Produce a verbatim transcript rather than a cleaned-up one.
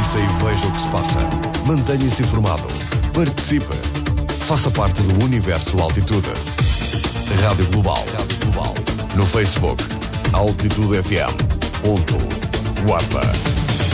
Ouça e veja o que se passa. Mantenha-se informado. Participe. Faça parte do Universo Altitude. Rádio Global. Rádio Global. No Facebook, Altitude F M. Ponto. Guarda.